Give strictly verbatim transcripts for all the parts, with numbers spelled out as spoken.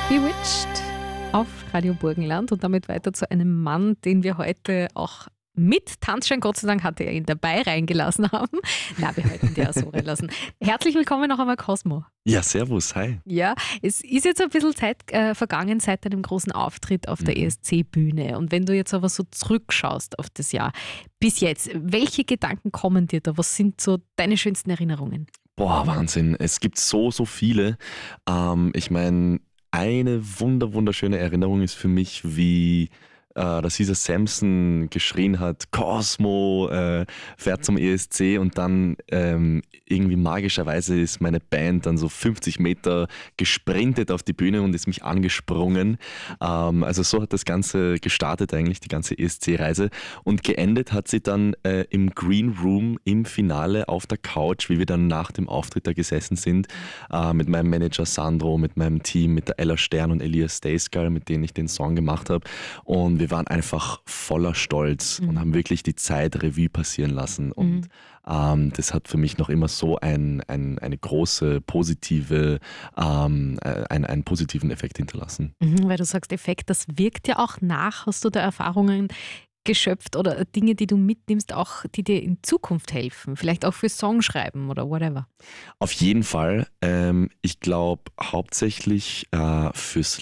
Bewitched auf Radio Burgenland und damit weiter zu einem Mann, den wir heute auch mit Tanzschein, Gott sei Dank hatte er ihn dabei reingelassen haben. Na, wir halten den ja so reinlassen. Herzlich willkommen noch einmal, Cosmo. Ja, servus, hi. Ja, es ist jetzt ein bisschen Zeit äh, vergangen seit deinem großen Auftritt auf der Mhm. E S C-Bühne. Und wenn du jetzt aber so zurückschaust auf das Jahr bis jetzt, welche Gedanken kommen dir da? Was sind so deine schönsten Erinnerungen? Boah, Wahnsinn. Es gibt so, so viele. Ähm, ich meine, eine wunder, wunderschöne Erinnerung ist für mich, wie äh, dass Caesar Samson geschrien hat, Cosmo äh, fährt zum E S C und dann ähm, irgendwie magischerweise ist meine Band dann so fünfzig Meter gesprintet auf die Bühne und ist mich angesprungen. Ähm, also so hat das Ganze gestartet eigentlich, die ganze E S C-Reise. Und geendet hat sie dann äh, im Green Room im Finale auf der Couch, wie wir dann nach dem Auftritt da gesessen sind, äh, mit meinem Manager Sandro, mit meinem Team, mit der Ella Stern und Elias Staiskal, mit denen ich den Song gemacht habe. Und wir waren einfach voller Stolz Mhm. und haben wirklich die Zeit Revue passieren lassen. Und ähm, das hat für mich noch immer so ein, ein, eine große positive, ähm, äh, einen, einen positiven Effekt hinterlassen. Mhm, weil du sagst, Effekt, das wirkt ja auch nach. Hast du da Erfahrungen geschöpft oder Dinge, die du mitnimmst, auch die dir in Zukunft helfen? Vielleicht auch für Songschreiben oder whatever. Auf jeden Fall. Ähm, ich glaube hauptsächlich äh, fürs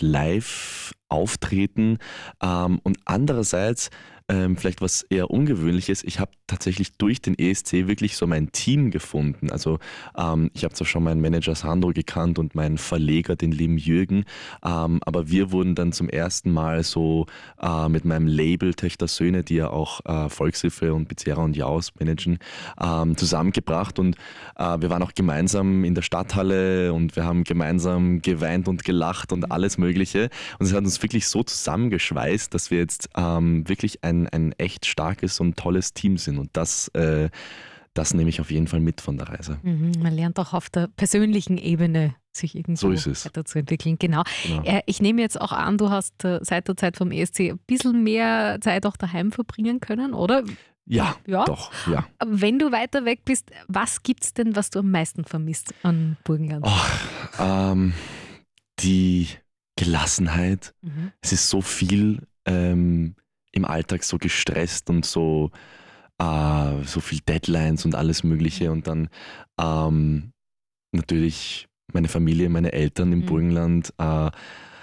Live-Auftreten ähm, und andererseits ähm, vielleicht was eher Ungewöhnliches. Ich habe tatsächlich durch den E S C wirklich so mein Team gefunden. Also ähm, ich habe zwar schon meinen Manager Sandro gekannt und meinen Verleger, den lieben Jürgen, ähm, aber wir wurden dann zum ersten Mal so äh, mit meinem Label Töchter Söhne, die ja auch äh, Volkshilfe und Bezehrer und Jaus managen, ähm, zusammengebracht und äh, wir waren auch gemeinsam in der Stadthalle und wir haben gemeinsam geweint und gelacht und alles Mögliche. Und es hat uns wirklich so zusammengeschweißt, dass wir jetzt ähm, wirklich ein, ein echt starkes und tolles Team sind. Und das, äh, das nehme ich auf jeden Fall mit von der Reise. Mhm, man lernt auch auf der persönlichen Ebene sich irgendwo So ist es. weiterzuentwickeln. Genau. Genau. Äh, ich nehme jetzt auch an, du hast äh, seit der Zeit vom E S C ein bisschen mehr Zeit auch daheim verbringen können, oder? Ja, Ja? doch, ja. Wenn du weiter weg bist, was gibt es denn, was du am meisten vermisst an Burgenland? Oh, ähm, die Gelassenheit. Mhm. Es ist so viel ähm, im Alltag so gestresst und so, äh, so viel Deadlines und alles Mögliche und dann ähm, natürlich meine Familie, meine Eltern im Mhm. Burgenland, äh,